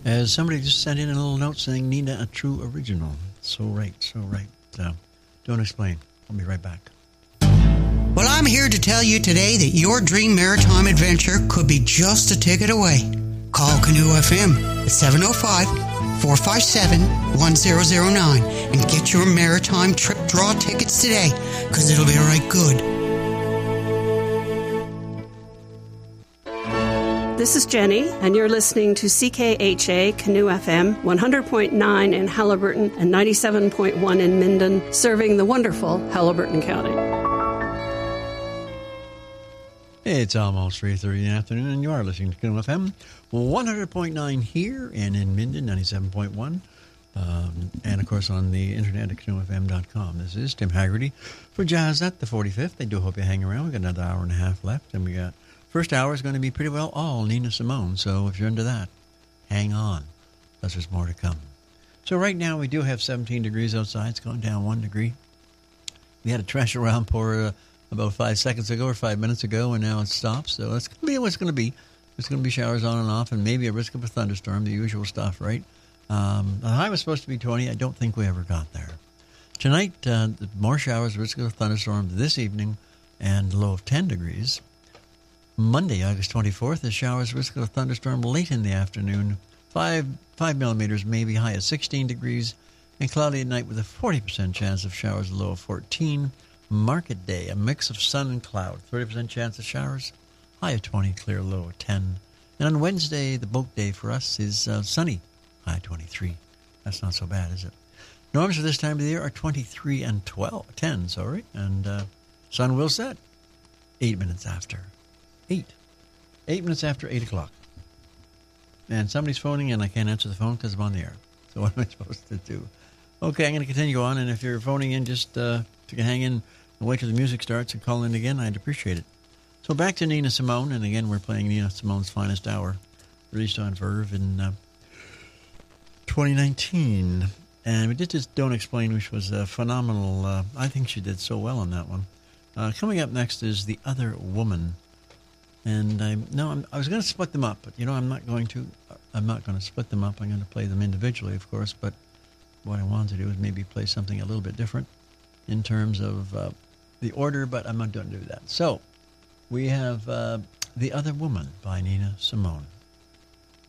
As somebody just sent in a little note saying, Nina, a true original. So right, so right. Don't explain. I'll be right back. Well, I'm here to tell you today that your dream maritime adventure could be just a ticket away. Call Canoe FM at 705-457-1009 and get your maritime trip draw tickets today, because it'll be right good. This is Jenny, and you're listening to CKHA Canoe FM 100.9 in Haliburton and 97.1 in Minden, serving the wonderful Haliburton County. It's almost 3:30 in the afternoon, and you are listening to Canoe FM 100.9 here and in Minden, 97.1. And, of course, on the internet at canoefm.com. This is Tim Haggerty for Jazz at the 45th. I do hope you hang around. We've got another hour and a half left, and we got first hour is going to be pretty well all Nina Simone. So if you're into that, hang on, because there's more to come. So right now we do have 17 degrees outside. It's gone down 1 degree. We had a torrential downpour about 5 seconds ago or 5 minutes ago, and now it stops. So it's going to be what it's going to be. There's going to be showers on and off, and maybe a risk of a thunderstorm, the usual stuff, right? The high was supposed to be 20. I don't think we ever got there. Tonight, more showers, risk of a thunderstorm this evening, and low of 10 degrees. Monday, August 24th, the showers, risk of a thunderstorm late in the afternoon. 5 millimeters, maybe high of 16 degrees. And cloudy at night with a 40% chance of showers, a low of 14. Market day, a mix of sun and cloud. 30% chance of showers, high of 20, clear, low of 10. And on Wednesday, the boat day for us is sunny, high 23. That's not so bad, is it? Norms for this time of the year are 23 and 10, and sun will set 8 minutes after 8. 8 minutes after 8 o'clock. And somebody's phoning, and I can't answer the phone because I'm on the air. So what am I supposed to do? Okay, I'm going to continue on, and if you're phoning in, just if you can hang in and wait till the music starts and call in again, I'd appreciate it. So back to Nina Simone, and again, we're playing Nina Simone's Finest Hour, released on Verve in 2019. And we did this Don't Explain, which was a phenomenal. I think she did so well on that one. Coming up next is The Other Woman. And I was going to split them up, but, I'm not going to. I'm not going to split them up. I'm going to play them individually, of course, but what I wanted to do is maybe play something a little bit different in terms of the order, but I'm not going to do that. So we have The Other Woman by Nina Simone.